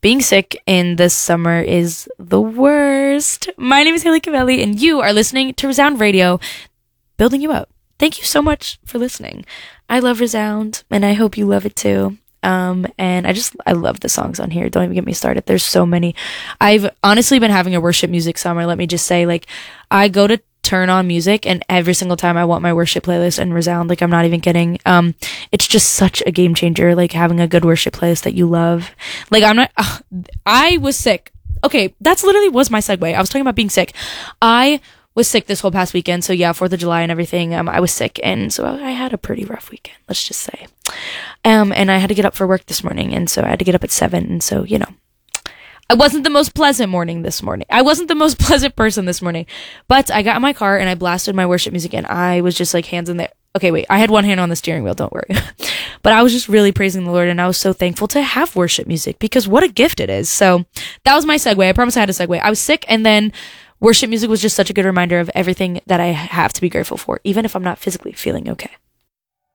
being sick in this summer is the worst. My name is Haley Cavelli, and you are listening to Resound Radio, building you up. Thank you so much for listening. I love Resound, and I hope you love it too. And I love the songs on here. Don't even get me started. There's so many. I've honestly been having a worship music summer. Let me just say, like, I go to turn on music and every single time I want my worship playlist and Resound. Like, I'm not even kidding. It's just such a game changer, like having a good worship playlist that you love. Like, I was sick. Okay. That's literally was my segue. I was talking about being sick. I was sick this whole past weekend. So yeah, 4th of July and everything. I was sick. And so I had a pretty rough weekend. Let's just say. And I had to get up for work this morning. And so I had to get up at 7. And so, you know, I wasn't the most pleasant morning this morning. I wasn't the most pleasant person this morning, but I got in my car and I blasted my worship music and I was just like hands in the, okay, wait, I had one hand on the steering wheel. Don't worry. But I was just really praising the Lord and I was so thankful to have worship music because what a gift it is. So that was my segue. I promise I had a segue. I was sick and then worship music was just such a good reminder of everything that I have to be grateful for, even if I'm not physically feeling okay.